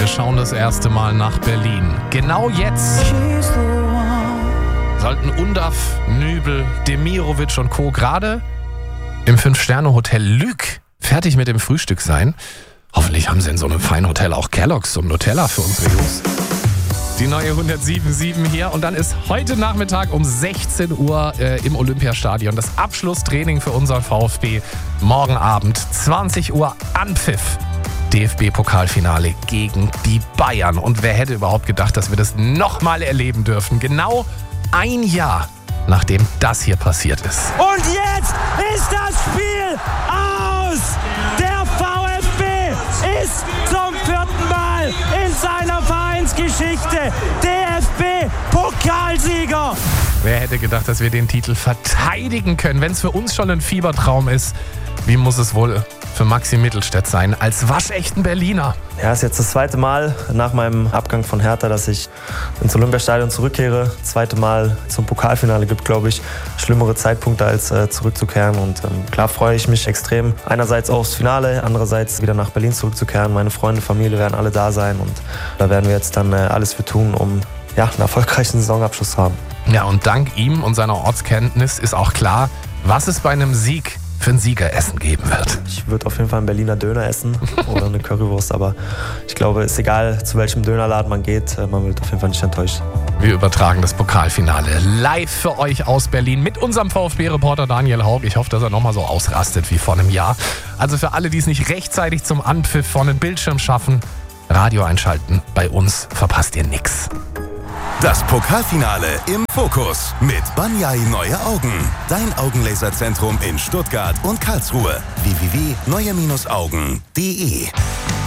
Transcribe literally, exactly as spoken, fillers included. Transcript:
Wir schauen das erste Mal nach Berlin. Genau jetzt sollten Undav, Nübel, Demirovic und Co. gerade im Fünf-Sterne-Hotel Lüg fertig mit dem Frühstück sein. Hoffentlich haben sie in so einem feinen Hotel auch Kellogg's und Nutella für unsere Jungs. Die neue hundertsieben Komma sieben hier und dann ist heute Nachmittag um sechzehn Uhr äh, im Olympiastadion das Abschlusstraining für unseren VfB. Morgen Abend zwanzig Uhr Anpfiff. D F B-Pokalfinale gegen die Bayern. Und wer hätte überhaupt gedacht, dass wir das nochmal erleben dürfen? Genau ein Jahr, nachdem das hier passiert ist. Und jetzt ist das Spiel aus! Der VfB ist zum vierten Mal in seiner Vereinsgeschichte D F B-Pokalsieger. Wer hätte gedacht, dass wir den Titel verteidigen können? Wenn es für uns schon ein Fiebertraum ist, wie muss es wohl für Maxi Mittelstädt sein, als waschechten Berliner? Ja, es ist jetzt das zweite Mal nach meinem Abgang von Hertha, dass ich ins Olympiastadion zurückkehre. Das zweite Mal zum Pokalfinale gibt, glaube ich, schlimmere Zeitpunkte als äh, zurückzukehren. Und ähm, klar freue ich mich extrem. Einerseits aufs Finale, andererseits wieder nach Berlin zurückzukehren. Meine Freunde, Familie werden alle da sein. Und da werden wir jetzt dann äh, alles für tun, um ja, einen erfolgreichen Saisonabschluss zu haben. Ja, und dank ihm und seiner Ortskenntnis ist auch klar, was es bei einem Sieg für ein Siegeressen geben wird. Ich würde auf jeden Fall einen Berliner Döner essen oder eine Currywurst, aber ich glaube, es ist egal, zu welchem Dönerladen man geht, man wird auf jeden Fall nicht enttäuscht. Wir übertragen das Pokalfinale live für euch aus Berlin mit unserem VfB-Reporter Daniel Haug. Ich hoffe, dass er nochmal so ausrastet wie vor einem Jahr. Also für alle, die es nicht rechtzeitig zum Anpfiff vor einem Bildschirm schaffen, Radio einschalten. Bei uns verpasst ihr nichts. Das Pokalfinale im Fokus mit Banyai Neue Augen. Dein Augenlaserzentrum in Stuttgart und Karlsruhe. w w w punkt neue Augen punkt de